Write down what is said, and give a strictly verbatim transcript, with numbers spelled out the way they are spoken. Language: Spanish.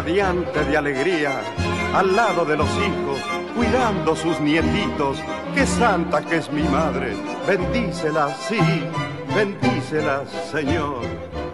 radiante de alegría, al lado de los hijos, cuidando sus nietitos. Qué santa que es mi madre, bendícela, sí, bendícela, Señor.